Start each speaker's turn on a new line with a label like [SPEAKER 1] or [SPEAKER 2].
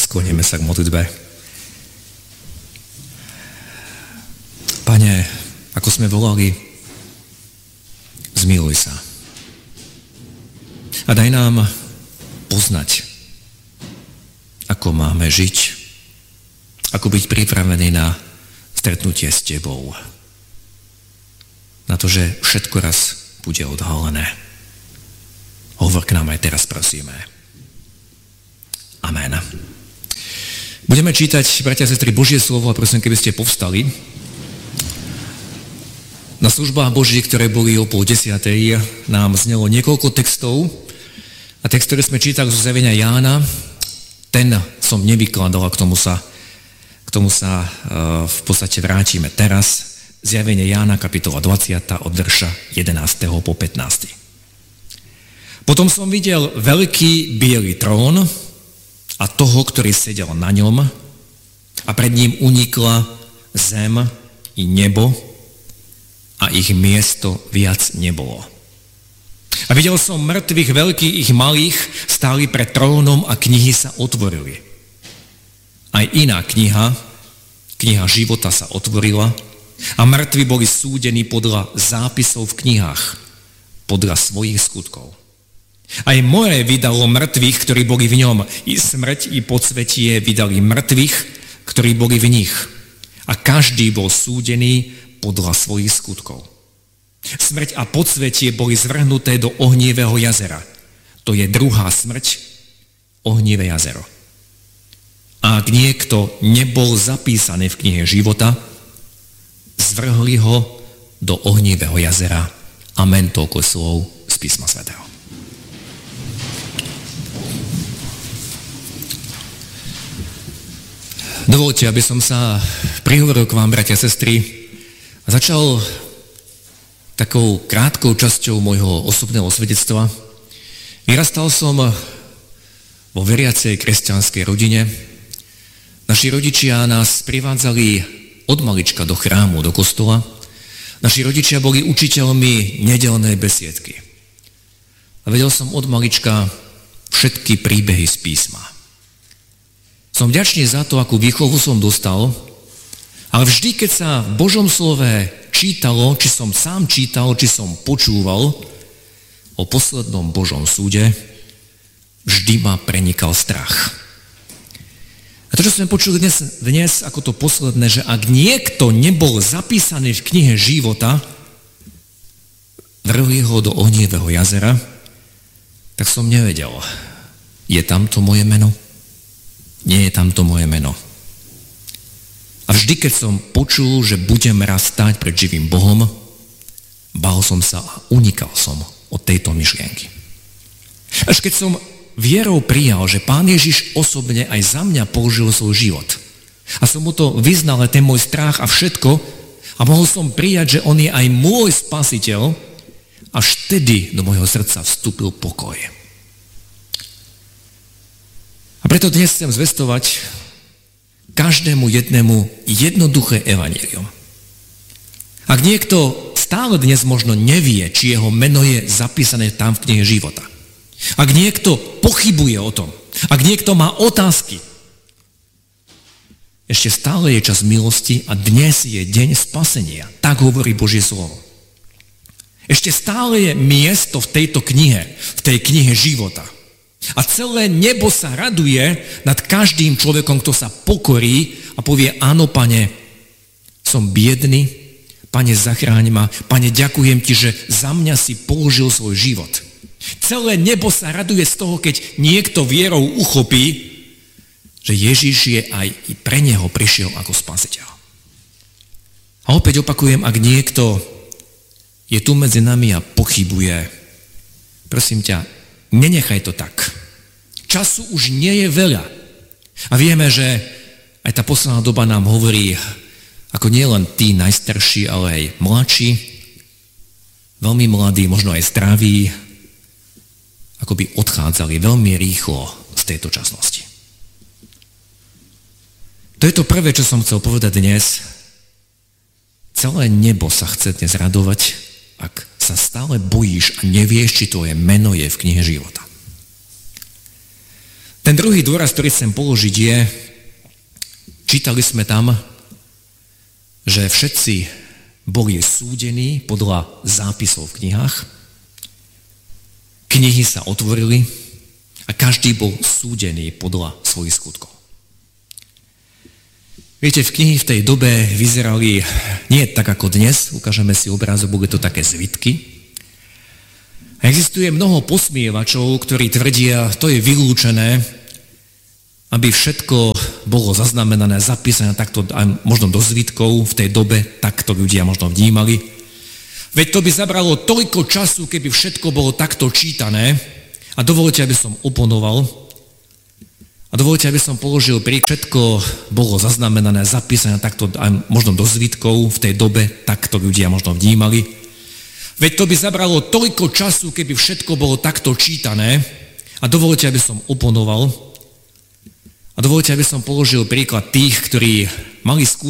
[SPEAKER 1] Skloníme sa k modlitbe. Pane, ako sme volali, zmiluj sa. A daj nám poznať, ako máme žiť, ako byť pripravený na stretnutie s Tebou. Na to, že všetko raz bude odhalené. Hovor k nám aj teraz, prosíme. Amen. Budeme čítať, bratia a sestry, Božie slovo a prosím, keby ste povstali. Na službách Božích, ktoré boli o 9:30, nám znelo niekoľko textov a text, ktorý sme čítali zo zjavenia Jána, ten som nevykladal a k tomu sa v podstate vrátime teraz. Zjavenie Jána, kapitola 20, od verša 11. po 15. Potom som videl veľký biely trón a toho, ktorý sedel na ňom, a pred ním unikla zem i nebo a ich miesto viac nebolo. A videl som mŕtvych, veľkých ich malých, stáli pred trónom a knihy sa otvorili. Aj iná kniha života sa otvorila a mŕtvi boli súdení podľa zápisov v knihách, podľa svojich skutkov. Aj more vydalo mŕtvych, ktorí boli v ňom, i smrť, i podsvetie vydali mŕtvych, ktorí boli v nich. A každý bol súdený podľa svojich skutkov. Smrť a podsvetie boli zvrhnuté do ohnivého jazera. To je druhá smrť, ohnivé jazero. A ak niekto nebol zapísaný v knihe života, zvrhli ho do ohnivého jazera. Amen, toľko slov z písma svätého. Dovoľte, aby som sa prihovoril k vám, bratia a sestry, a začal takou krátkou časťou môjho osobného svedectva. Vyrastal som vo veriacej kresťanskej rodine. Naši rodičia nás privádzali od malička do chrámu, do kostola. Naši rodičia boli učiteľmi nedeľnej besiedky. A vedel som od malička všetky príbehy z písma. Som vďačný za to, akú výchovu som dostal, ale vždy, keď sa v Božom slove čítalo, či som sám čítal, či som počúval o poslednom Božom súde, vždy ma prenikal strach. A to, čo sme počuli dnes ako to posledné, že ak niekto nebol zapísaný v knihe života, vrhli ho do ohnivého jazera, tak som nevedel, je tam to moje meno? Nie je tamto moje meno. A vždy, keď som počul, že budem raz stáť pred živým Bohom, bál som sa a unikal som od tejto myšlienky. Až keď som vierou prijal, že Pán Ježiš osobne aj za mňa položil svoj život, a som mu to vyznal, ten môj strach a všetko, a mohol som prijať, že on je aj môj spasiteľ, až vtedy do môjho srdca vstúpil pokoj. A preto dnes chcem zvestovať každému jednému jednoduché evanjelium. Ak niekto stále dnes možno nevie, či jeho meno je zapísané tam v knihe života, ak niekto pochybuje o tom, ak niekto má otázky, ešte stále je čas milosti a dnes je deň spasenia. Tak hovorí Božie slovo. Ešte stále je miesto v tejto knihe, v tej knihe života. A celé nebo sa raduje nad každým človekom, kto sa pokorí a povie, áno, Pane, som biedný, Pane, zachráň ma, Pane, ďakujem Ti, že za mňa si položil svoj život. Celé nebo sa raduje z toho, keď niekto vierou uchopí, že Ježiš je aj pre neho prišiel ako spasiteľ. A opäť opakujem, ak niekto je tu medzi nami a pochybuje, prosím ťa, nenechaj to tak. Času už nie je veľa. A vieme, že aj tá posledná doba nám hovorí, ako nie len tí najstarší, ale aj mladší, veľmi mladí, možno aj zdraví, ako by odchádzali veľmi rýchlo z tejto časnosti. To je to prvé, čo som chcel povedať dnes. Celé nebo sa chce dnes radovať, ak sa stále bojíš a nevieš, či tvoje meno je v knihe života. Ten druhý dôraz, ktorý chcem položiť je, čítali sme tam, že všetci boli súdení podľa zápisov v knihách, knihy sa otvorili a každý bol súdený podľa svojich skutkov. Viete, knihy v tej dobe vyzerali nie tak ako dnes, ukážeme si obrázok, boli to také zvitky. A existuje mnoho posmievačov, ktorí tvrdia, to je vylúčené, aby všetko bolo zaznamenané, zapísané takto, možno do zvitkov v tej dobe, tak to ľudia možno vnímali. Veď to by zabralo toľko času, keby všetko bolo takto čítané. A dovolte, aby som oponoval. A dovolte, aby som položil všetko bolo zaznamenané, zapísané takto, možno do zvitkov v tej dobe, tak to ľudia možno vnímali. Veď to by zabralo toľko času, keby všetko bolo takto čítané. A dovolte, aby som oponoval. A dovolte, aby som položil príklad tých, ktorí mali skúsenosť